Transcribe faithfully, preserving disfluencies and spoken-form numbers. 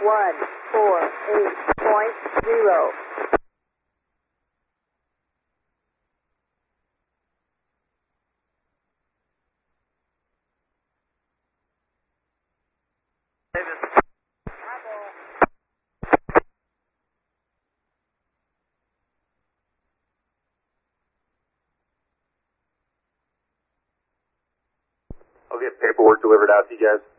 one four eight point zero. I'll get paperwork delivered out to you guys.